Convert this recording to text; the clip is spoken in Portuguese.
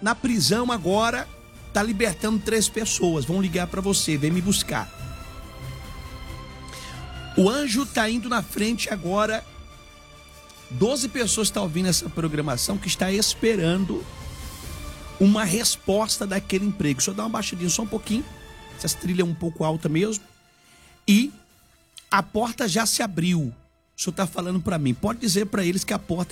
na prisão agora, tá libertando 3 pessoas. Vão ligar para você, vem me buscar. O anjo tá indo na frente agora. 12 pessoas estão ouvindo essa programação que está esperando uma resposta daquele emprego. Deixa eu dar uma baixadinha só um pouquinho. Essa trilha é um pouco alta mesmo. E a porta já se abriu. O senhor está falando para mim. Pode dizer para eles que a porta